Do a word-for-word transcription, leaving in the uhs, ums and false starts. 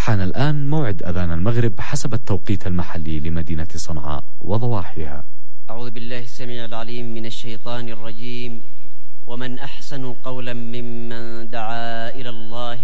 حان الآن موعد أذان المغرب حسب التوقيت المحلي لمدينة صنعاء وضواحيها. أعوذ بالله السميع العليم من الشيطان الرجيم. ومن أحسن قولا ممن دعا إلى الله